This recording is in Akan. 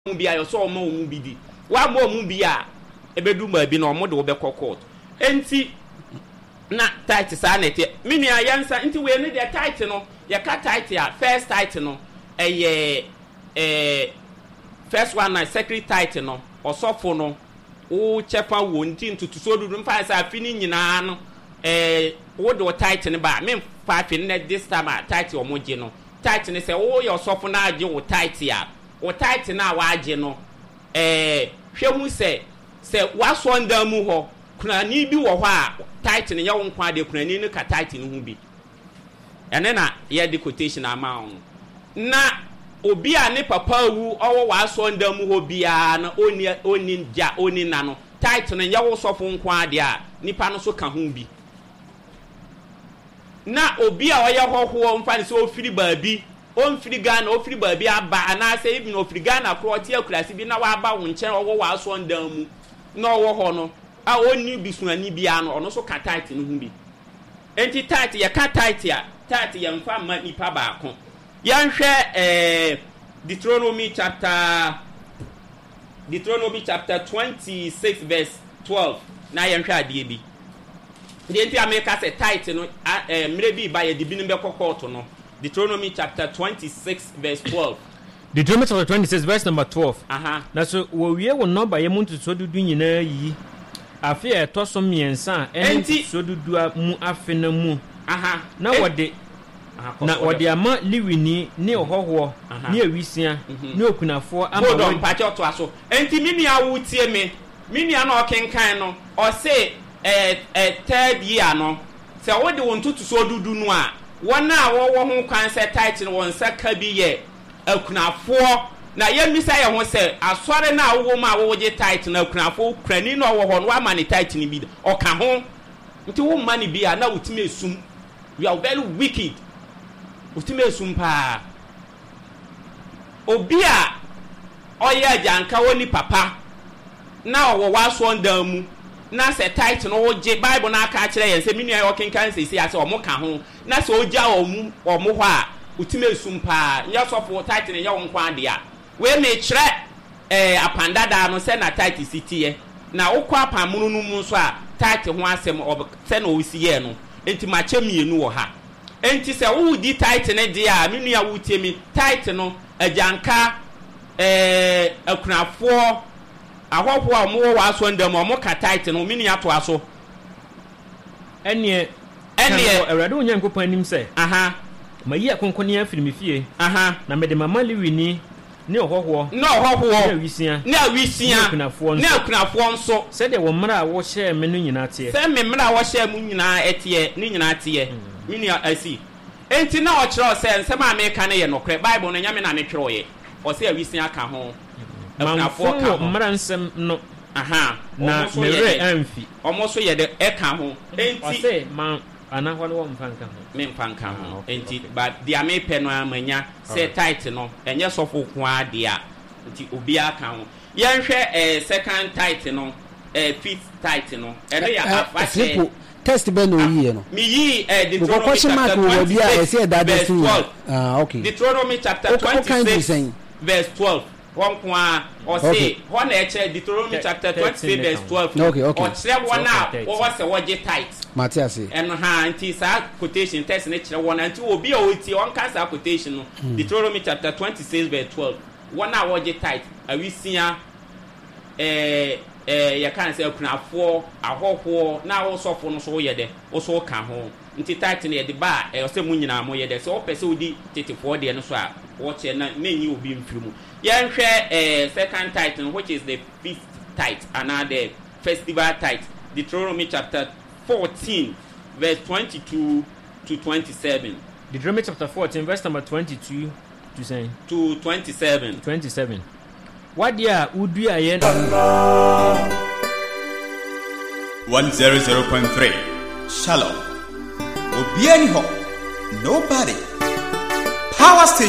mu bi ayo so omo mu bi di wa mo mu bi a ebedu ma bi na omo de wo be court enti na tight sa na te mini ayansa enti we ne de tight no ye ka tight a first tight no first one na secret tight no osofo no wo chefa wo nti ntutuso dudu mfa sa afini nyina no wo de tight ne ba me fa afini na this time a tight omo je no tight ne se wo ye osofo na age wo tight a wo tight na wa age no hwemu se waso nda mu ho kunani bi wo ho a tight ne ye wo nkwa de kunani ne ka tight ne hu bi ene na ye de quotation amount na obi a ne papa wu owo waso nda mu ho bia na oni na no tight ne ye wo sofo nkwa de a nipa no so ka hu bi na obi a oye hoho mfa ne so ofiri baabi onfiri Ghana ofiri baabi aba ana se even ofiri Ghana kro tie akurasi bi na wa aba wo nchen owo waso nda mu na owo ho no a oni bisunani bia no ono so ka tight no hu bi enti tight ye ka tight ya tight ye mfa ma nipa ba ko yan hwe Deuteronomy chapter 26 verse 12 na yan hwe ade bi de enti America say tight no mre bi ba ye de bi no be court no Deuteronomy chapter 26 verse 12 Deuteronomy chapter 26 verse number 12 na so wo wie wo number ye muntu so dudu nyina yi afi e to so miensa enti so dudu mu afi na mu na wode ama liwini ne ohoho ne awisia ne okunafo ama wode mpache to aso enti mini awutie me mini ana okenkan no o se third year no se wode won tutu so dudu no a wona wo ho kwan se tight no won saka bi ye akunafo na ye misa ye ho se asore na wo ma wo je tight na akunafo krani no wo ho no ama ne tight ni bi o ka ho nti wo ma ni bi a na wutime esum you are very wicked wutime esum pa obi a oye ajanka woni papa na wo waso ndan mu na se tight no wo je Bible na aka kire yen se minu ayo kenkan se ase o mo ka ho na se oja o mu ho a utime esum pa nya sofo tight ne ye won kwa de a we me kire apandada no se na tight sitie na wokwa apamunu no mu so a tight ho asem se na o si ye no enti ma che mienu wo ha enti se wo di tight ne de a minu ya wutie mi tight no ajanka akunafo ahoho a mo waso ndam o mo ka tight no mini ato aso ene awrade onyankopon anim se mayi akonkoni afiri me fie na mede mama liwini ne ohoho na awisia kunafo nso se de wo mra wo hye me no nyina tie se me mra wo hye mu nyina etie ni nyina tie mini asi enti na o kire o se nsem America ne ye nokre Bible no nyame na me twere oye o se awisia ka ho manfo mransem no na mere amfi omo so ye de eka ho enti say man ana ho no mfanka ho me mfanka ho enti but dia me pe no amanya say tight no enye sofo ko adia enti obi aka ho ye nhwe second tight no fifth tight no ere ya afa test be no yi no mi yi Deuteronomy chapter 12 okay Deuteronomy chapter 26 verse 12 one kwa or say one Deuteronomy chapter 26 verse 12 okay or three one now or was a waje tight Matthias and anti sa quotation test ne kire one anti obi o ti on cancer quotation no Deuteronomy chapter 26 verse 12 one now waje tight awisia ya kan say akunafo ahoho na wo sofo no so ye de wo so ka ho nti tight ne de ba o se mu nyina mo ye de so o pese odi tetifo de no so a wo che na nyi obi mfirimu yan hwe second title which is the fifth title another festival title Deuteronomy chapter 14 verse 22 to 27 Deuteronomy chapter 14 verse number 22 to 27 what dia udu aye 100.3 Shalom Obiani ho nobody Power station